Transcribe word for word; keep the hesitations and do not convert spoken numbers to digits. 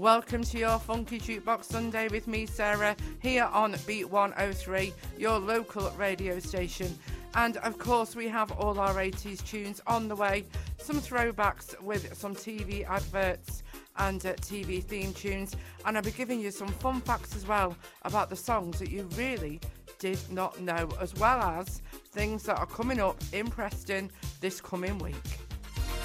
Welcome to your Funky Jukebox Sunday with me, Sarah, here on Beat one oh three, your local radio station. And of course, we have all our eighties tunes on the way, some throwbacks with some T V adverts and uh, T V theme tunes. And I'll be giving you some fun facts as well about the songs that you really did not know, as well as things that are coming up in Preston this coming week.